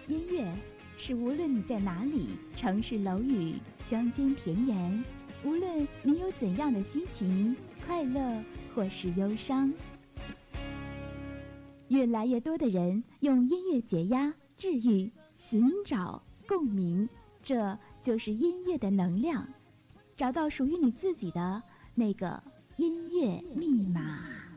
音乐是无论你在哪里，城市楼宇、乡间田园，无论你有怎样的心情，快乐或是忧伤，越来越多的人用音乐解压、治愈、寻找共鸣，这就是音乐的能量。找到属于你自己的那个音乐密码。